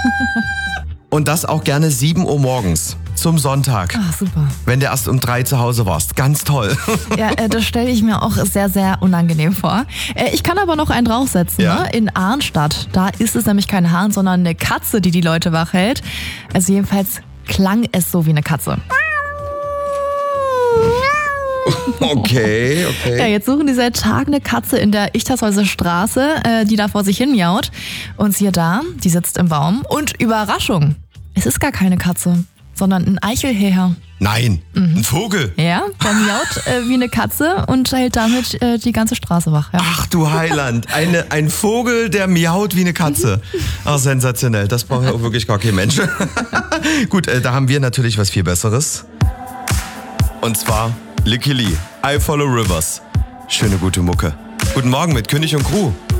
Und das auch gerne 7 Uhr morgens zum Sonntag. Ach, super. Wenn du erst um 3 zu Hause warst. Ganz toll. Ja, das stelle ich mir auch sehr, sehr unangenehm vor. Ich kann aber noch einen draufsetzen. Ja. Ne? In Arnstadt, da ist es nämlich kein Hahn, sondern eine Katze, die Leute wach hält. Also jedenfalls klang es so wie eine Katze. Okay. Ja, jetzt suchen die seit Tagen eine Katze in der Ichtershäuser Straße, die da vor sich hin miaut. Und siehe da, die sitzt im Baum. Und Überraschung, es ist gar keine Katze, sondern ein Eichelhäher. Nein, ein Vogel. Ja, der miaut wie eine Katze und hält damit die ganze Straße wach. Ja. Ach du Heiland, ein Vogel, der miaut wie eine Katze. Ach, sensationell, das braucht ja auch wirklich gar kein Mensch. Gut, da haben wir natürlich was viel Besseres. Und zwar Licky Lee, I Follow Rivers. Schöne gute Mucke. Guten Morgen mit König und Crew.